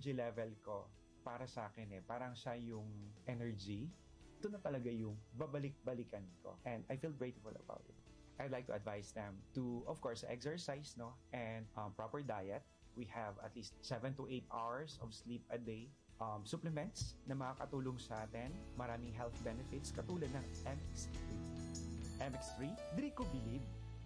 energy level ko, para sa akin parang siya yung energy. Ito na talaga yung babalik-balikan ko. And I feel grateful about it. I'd like to advise them to, of course, exercise, no? And proper diet. We have at least 7 to 8 hours of sleep a day. Supplements na makakatulong sa atin. Maraming health benefits katulad ng MX3. MX3, Dri ko bilib.